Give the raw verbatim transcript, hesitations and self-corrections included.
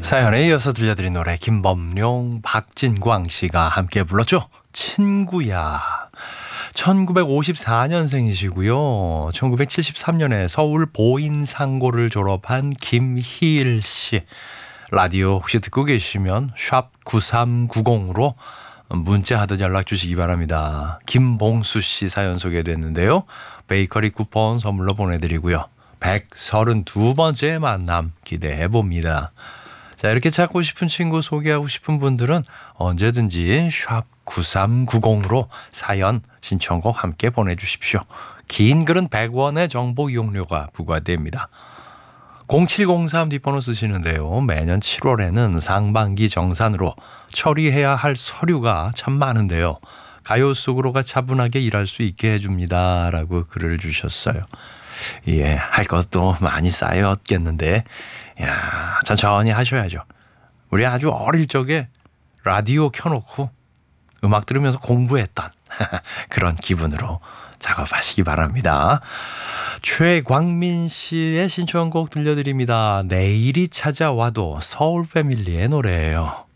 사연에 이어서 들려드린 노래 김범룡, 박진광 씨가 함께 불렀죠. 친구야. 천구백오십사 년생이시고요. 천구백칠십삼 년에 서울 보인상고를 졸업한 김희일 씨. 라디오 혹시 듣고 계시면 샵 구삼구공으로 문자하듯 연락 주시기 바랍니다. 김봉수 씨 사연 소개됐는데요. 베이커리 쿠폰 선물로 보내드리고요. 백삼십이 번째 만남 기대해 봅니다. 자, 이렇게 찾고 싶은 친구 소개하고 싶은 분들은 언제든지 샵 구삼구공으로 사연 신청곡 함께 보내주십시오. 긴 글은 백 원의 정보 이용료가 부과됩니다. 공칠공삼 뒷번호 쓰시는데요. 매년 칠월에는 상반기 정산으로 처리해야 할 서류가 참 많은데요. 가요 속으로가 차분하게 일할 수 있게 해줍니다. 라고 글을 주셨어요. 예, 할 것도 많이 쌓였겠는데, 야, 천천히 하셔야죠. 우리 아주 어릴 적에 라디오 켜놓고 음악 들으면서 공부했던 그런 기분으로 작업하시기 바랍니다. 최광민 씨의 신청곡 들려드립니다. 내일이 찾아와도 서울 패밀리의 노래예요.